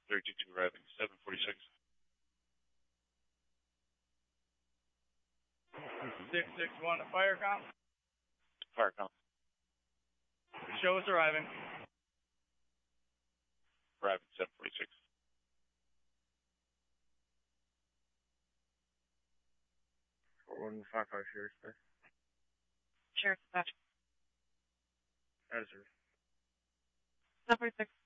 322 arriving, 746. 661 to fire count. Fire count. Show us arriving. Arriving, 746. One 5-5 Sheriff Space. Sheriff Dispatch. That is her. 746.